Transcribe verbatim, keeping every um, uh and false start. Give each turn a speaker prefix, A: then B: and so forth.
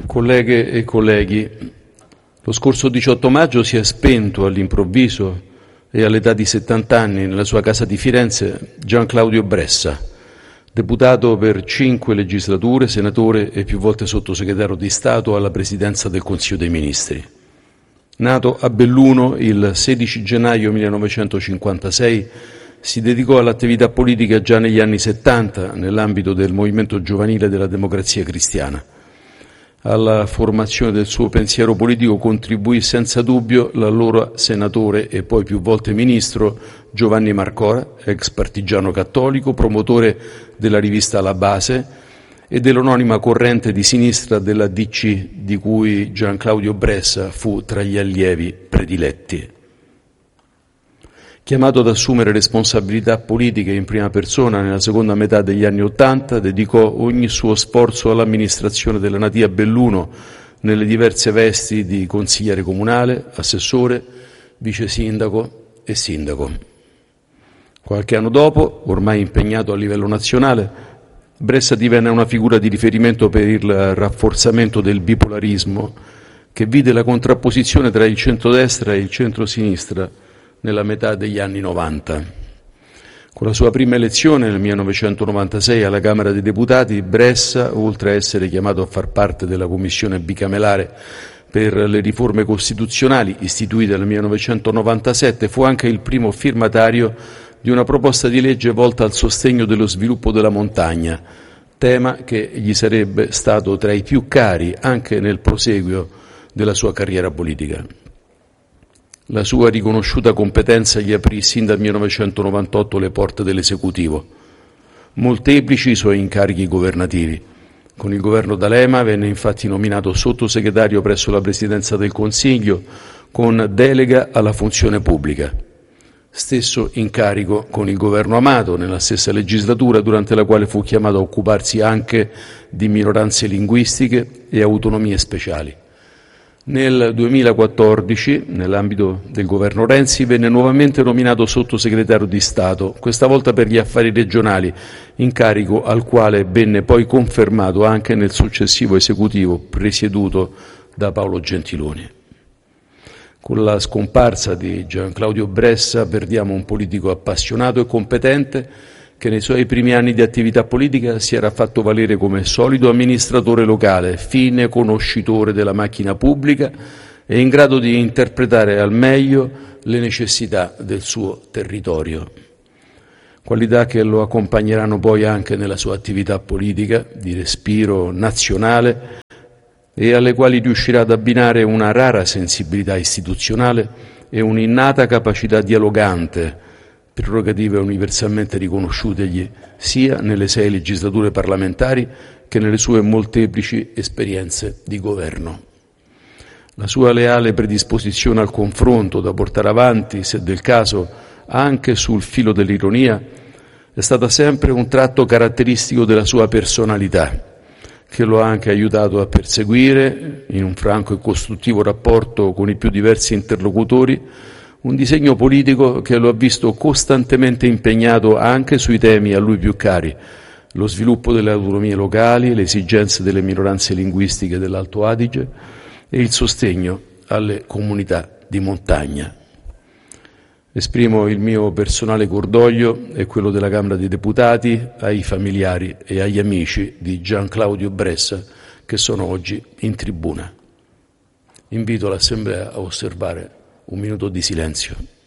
A: Colleghe e colleghi, lo scorso diciotto maggio si è spento all'improvviso e all'età di settanta anni nella sua casa di Firenze Gian Claudio Bressa, deputato per cinque legislature, senatore e più volte sottosegretario di Stato alla Presidenza del Consiglio dei Ministri. Nato a Belluno il sedici gennaio millenovecentocinquantasei, si dedicò all'attività politica già negli anni settanta nell'ambito del movimento giovanile della Democrazia Cristiana. Alla formazione del suo pensiero politico contribuì senza dubbio l'allora senatore e poi più volte ministro Giovanni Marcora, ex partigiano cattolico, promotore della rivista La Base e dell'anonima corrente di sinistra della D C, di cui Gian Claudio Bressa fu tra gli allievi prediletti. Chiamato ad assumere responsabilità politiche in prima persona nella seconda metà degli anni Ottanta, dedicò ogni suo sforzo all'amministrazione della natia Belluno nelle diverse vesti di consigliere comunale, assessore, vice sindaco e sindaco. Qualche anno dopo, ormai impegnato a livello nazionale, Bressa divenne una figura di riferimento per il rafforzamento del bipolarismo, che vide la contrapposizione tra il centrodestra e il centrosinistra nella metà degli anni novanta. Con la sua prima elezione nel millenovecentonovantasei alla Camera dei Deputati, Bressa, oltre a essere chiamato a far parte della commissione bicamerale per le riforme costituzionali istituita nel millenovecentonovantasette, fu anche il primo firmatario di una proposta di legge volta al sostegno dello sviluppo della montagna, tema che gli sarebbe stato tra i più cari anche nel proseguio della sua carriera politica. La sua riconosciuta competenza gli aprì sin dal millenovecentonovantotto le porte dell'esecutivo. Molteplici i suoi incarichi governativi. Con il governo D'Alema venne infatti nominato sottosegretario presso la Presidenza del Consiglio con delega alla funzione pubblica. Stesso incarico con il governo Amato nella stessa legislatura, durante la quale fu chiamato a occuparsi anche di minoranze linguistiche e autonomie speciali. Nel duemilaquattordici, nell'ambito del governo Renzi, venne nuovamente nominato sottosegretario di Stato, questa volta per gli affari regionali, incarico al quale venne poi confermato anche nel successivo esecutivo presieduto da Paolo Gentiloni. Con la scomparsa di Gian Claudio Bressa perdiamo un politico appassionato e competente che nei suoi primi anni di attività politica si era fatto valere come solido amministratore locale, fine conoscitore della macchina pubblica e in grado di interpretare al meglio le necessità del suo territorio. Qualità che lo accompagneranno poi anche nella sua attività politica di respiro nazionale e alle quali riuscirà ad abbinare una rara sensibilità istituzionale e un'innata capacità dialogante, prerogative universalmente riconosciutegli sia nelle sei legislature parlamentari che nelle sue molteplici esperienze di governo. La sua leale predisposizione al confronto da portare avanti, se del caso, anche sul filo dell'ironia, è stata sempre un tratto caratteristico della sua personalità, che lo ha anche aiutato a perseguire, in un franco e costruttivo rapporto con i più diversi interlocutori, un disegno politico che lo ha visto costantemente impegnato anche sui temi a lui più cari: lo sviluppo delle autonomie locali, le esigenze delle minoranze linguistiche dell'Alto Adige e il sostegno alle comunità di montagna. Esprimo il mio personale cordoglio e quello della Camera dei Deputati ai familiari e agli amici di Gian Claudio Bressa che sono oggi in tribuna. Invito l'Assemblea a osservare un minuto di silenzio.